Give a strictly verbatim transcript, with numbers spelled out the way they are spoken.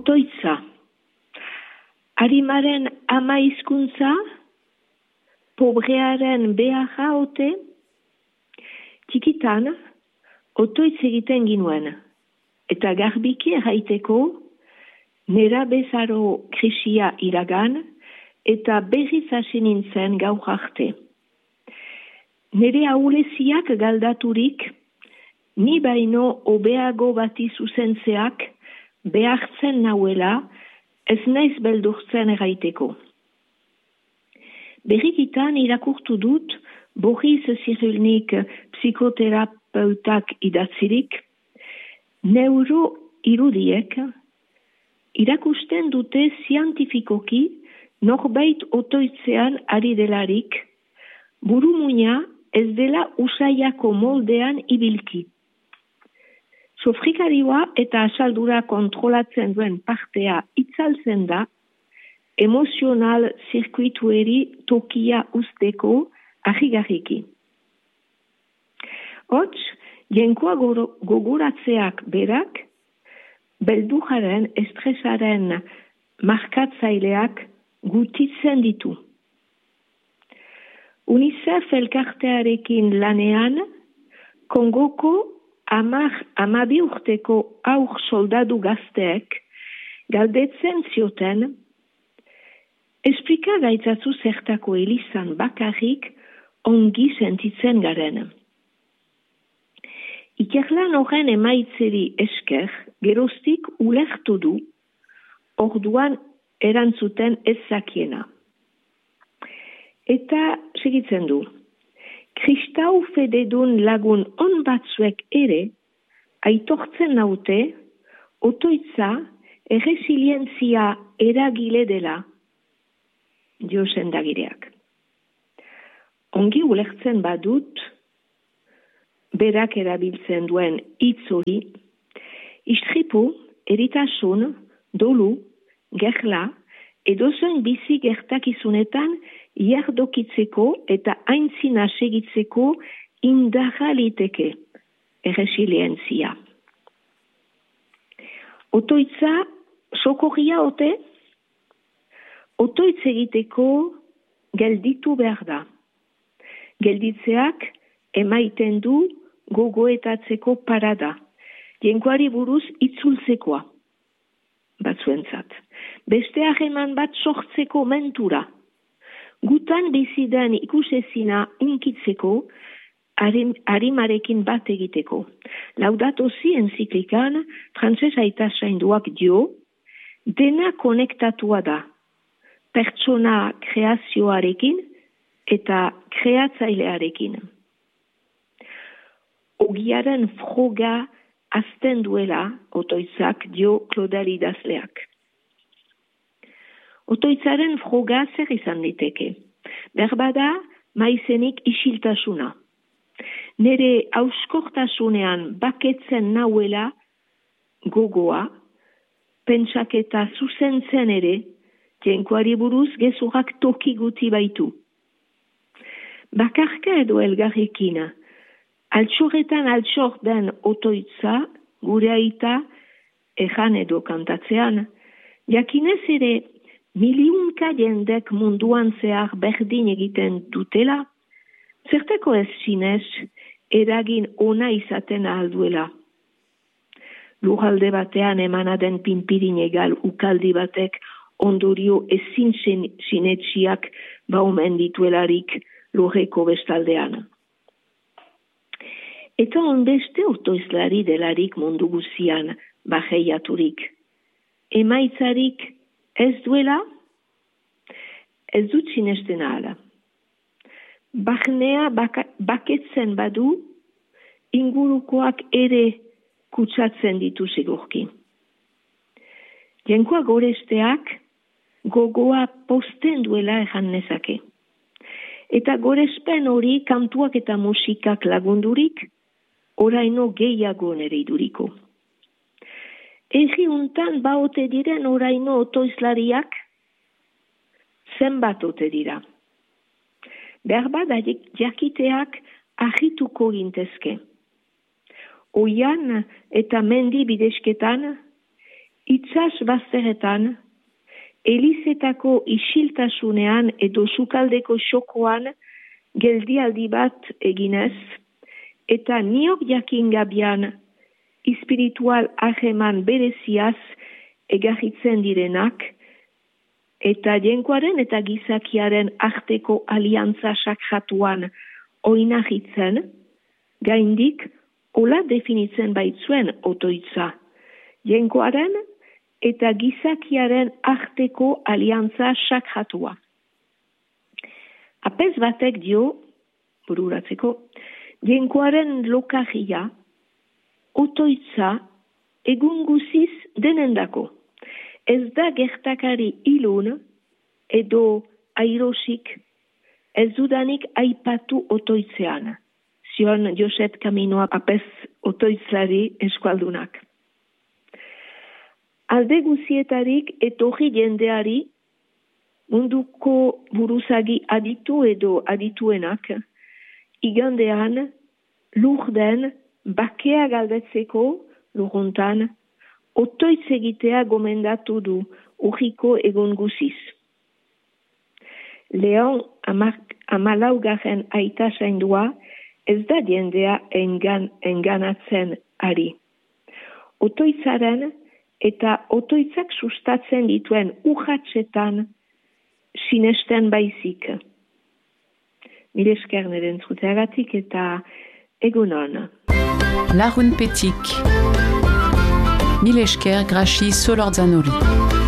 Otoitza. Arimaren ama hizkuntza, pobrearen beharra ote, txikitan, otoitz egiten ginuen. Eta garbiki erraiteko, nera bezaro krisia iragan, eta berriz hasi nintzen gaur arte. Nere ahuleziak galdaturik, ni baino hobeago bati zuzentzeak behartzen nauela, ez naiz beldurtzen erraiteko. Berrikitan irakurtu dut Boris Cyrulnik psikoterapeutak idatzirik, neuro irudiek irakusten dute zientifikoki norbait otoitzean ari delarik, burumuina ez dela usaiako moldean ibilki. Sofrikarioa eta asaldura kontrolatzen duen partea itzaltzen da, emozional zirkuitueri tokia usteko ahigarriki. Hots, jenkoa gogoratzeak berak, belduraren, estresaren markatzaileak gutitzen ditu. UNICEF elkartearekin lanean, Kongoko amar amabi urteko aur soldadu gazteek galdetzen zioten, esplika gaitzatzu zertako elizan bakarrik ongi sentitzen garen. Ikerlan horren emaitzeri esker, geroztik ulertu du, orduan erantzuten ez zakiena. Eta segitzen du, kristau fededun lagun on batzuek ere, aitortzen naute, otoitza erresilientzia eragile dela, dio sendagireak. Ongi ulertzen badut, berak erabiltzen duen hitz hori, istripu, eritasun, dolu, gerla, edozen bizi gertakizunetan jardokitzeko eta aintzina segitzeko indarra liteke erresilientzia. Otoitza sokorria ote? Otoitz egiteko gelditu behar da. Gelditzeak emaiten du gogoetatzeko parada. Jenkoari buruz itzultzekoa. Batzuentzat. Beste hageman bat sortzeko mentura. Gutan biziden ikusezina unkitzeko, arim, arimarekin bat egiteko. Laudato si enziklikan, frantses aita sainduak dio, dena konektatua da. Pertsona kreazioarekin eta kreatzailearekin. Ogiaren froga azten duela otoitzak dio Claudel idazleak. Otoitzaren froga zer izan liteke. Berbada maizenik isiltasuna. Nere auskortasunean baketzen nauela gogoa, pentsaketa zuzentzen ere, jenkoari buruz gezurak toki guti baitu. Bakarka edo elgarrekin, altxorretan altxor den otoitza, gure aita, ejan edo kantatzean, jakinez ere, miliunka jendek munduan zehar berdin egiten dutela, zertako ez zinez eragin ona izaten ahalduela. Lurralde batean emanaden pinpirin egal ukaldi batek ondorio ezin sinetxiak baumen dituelarik lurreko bestaldean. Eta onbeste otoizlari delarik mundu guzian baheiaturik. Emaitzarik ez duela, ez dut sinesten ahala. Barnea baka, baketzen badu, ingurukoak ere kutsatzen ditu segurki. Jenkoa goresteak gogoa posten duela ejan nezake. Eta gorespen hori kantuak eta musikak lagundurik, oraino gehiago nere iduriko. Egi untan baote diren oraino otoizlariak, zenbat ote dira. Berbada jakiteak ahituko gintezke. Oian eta mendi bidesketan, Itzaz bazteretan, elizetako isiltasunean edo sukaldeko xokoan geldialdi bat eginez, eta niok jakin gabian espiritual aheman bereziaz egarritzen direnak, eta jenkoaren eta gizakiaren arteko aliantza sakratuan oinahitzen, gaindik hola definitzen baitzuen otoitza. Jenkoaren eta gizakiaren arteko aliantza sakratua. Apez batek dio, bururatzeko, jenkoaren lokarria, otoitza egun guziz denendako. Ez da gertakari ilun edo airosik ez dudanik aipatu otoitzean. Zion Josep Kaminoa apez otoitzari eskualdunak. Alde guzietarik etorri jendeari munduko buruzagi aditu edo adituenak igandean lurden bakea galdetzeko luruntan otoitz egitea gomendatu du urriko egun guziz. Leon amalaugarren aita zaindua ez da jendea engan, enganatzen ari. Otoitzaren eta otoitzak sustatzen dituen urratsetan sinesten baizik. Mil esker nire entzuteagatik eta egunon. Lagun petik. Mil esker Grachi Solorzanori.